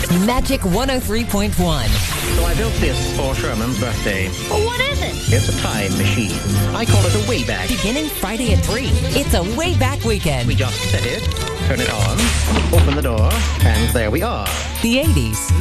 Magic 103.1. So I built this for Sherman's birthday. Well, what is it? It's a time machine. I call it a Wayback. Beginning Friday at 3. It's a Wayback Weekend. We just set it, turn it on, open the door, and there we are. The 80s.